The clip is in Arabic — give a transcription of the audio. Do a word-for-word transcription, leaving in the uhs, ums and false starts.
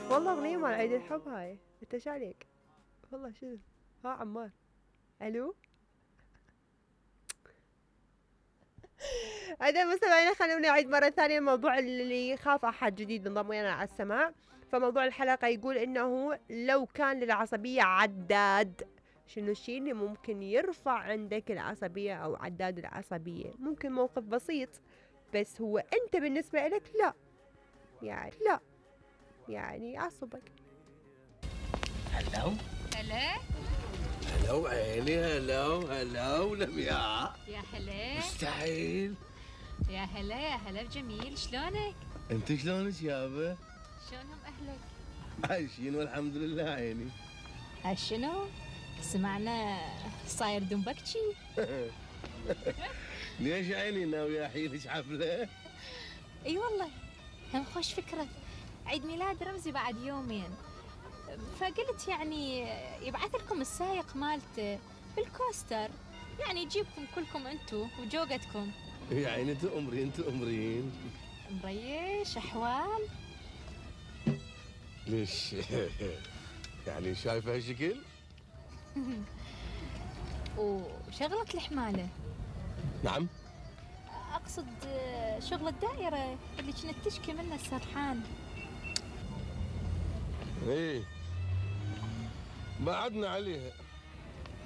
والله أغنية مال عيد الحب هاي. أنت ايش عليك؟ والله شنو؟ ها عمار. ألو. أعزائي المستمعين، خلونا نعيد مرة ثانية الموضوع اللي يخاف أحد جديد ينضم ويانا على السماع. فموضوع الحلقة يقول إنه لو كان للعصبية عداد، شنو الشيء اللي ممكن يرفع عندك العصبية أو عداد العصبية؟ ممكن موقف بسيط بس هو أنت بالنسبة لك لا، يعني لا، يعني يعصبك. هلو هلا هلو عيني، هلو هلو لمياء. يا هلا مستحيل. يا هلا يا هلا بجميل، شلونك؟ انت شلونك يابا؟ شلونهم اهلك؟ عايشين والحمد لله عيني. شنو؟ سمعنا صاير دنبكشي. ليش عيني ناوي احيلك حفله؟ اي والله هم خوش فكرة، عيد ميلاد رمزي بعد يومين، فقلت يعني يبعث لكم السايق مالته بالكوستر، يعني يجيبكم كلكم انتو وجوقتكم. يا عيني تأمرين تأمرين. مريش احوال. ليش؟ يعني شايفه هالشكل؟ وشغلة الحمالة، نعم. أقصد شغل الدائرة اللي كنت تشكي منه السرحان. ايه بعدنا عليها.